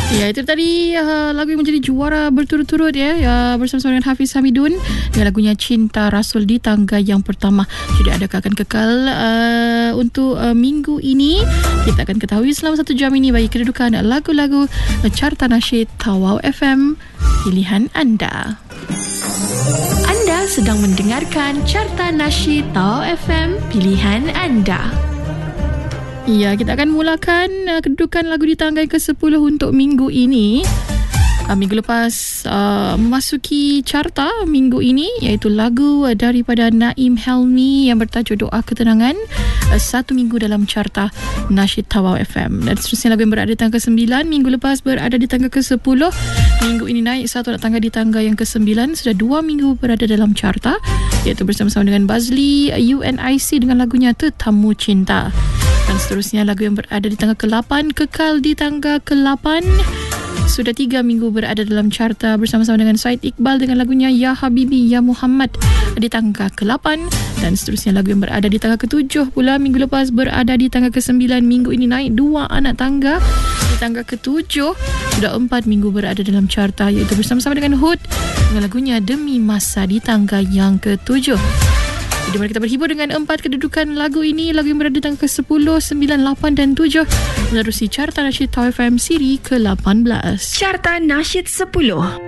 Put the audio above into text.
Ya, itu tadi lagu yang menjadi juara berturut-turut bersama-sama dengan Hafiz Hamidun dengan lagunya Cinta Rasul di tangga yang pertama. Jadi adakah akan kekal untuk minggu ini? Kita akan ketahui selama 1 jam ini bagi kedudukan lagu-lagu Carta Nasyid Tawau FM pilihan anda. Anda sedang mendengarkan Carta Nasyid Tawau FM pilihan anda. Ya, kita akan mulakan kedudukan lagu di tangga yang ke-10 untuk minggu ini. Minggu lepas memasuki carta minggu ini, iaitu lagu daripada Naim Helmi yang bertajuk Doa Ketenangan, 1 minggu dalam carta Nasyid Tawau FM. Dan seterusnya lagu yang berada di tangga ke-9, minggu lepas berada di tangga ke-10. Minggu ini naik 1 tangga di tangga yang ke-9, sudah 2 minggu berada dalam carta, iaitu bersama-sama dengan Bazli UNIC dengan lagunya Tetamu Cinta. Dan seterusnya lagu yang berada di tangga ke-8 kekal di tangga ke-8. Sudah 3 minggu berada dalam carta bersama-sama dengan Said Iqbal dengan lagunya Ya Habibi Ya Muhammad di tangga ke-8. Dan seterusnya lagu yang berada di tangga ke-7 pula minggu lepas berada di tangga ke-9. Minggu ini naik 2 anak tangga di tangga ke-7. Sudah 4 minggu berada dalam carta, iaitu bersama-sama dengan Hood dengan lagunya Demi Masa di tangga yang ke-7. Jadi mari kita berhibur dengan 4 kedudukan lagu ini. Lagu yang berada di tangga ke-10, 9, 8 dan 7 menerusi Carta Nasyid Tawau FM siri ke-18. Carta Nasyid 10.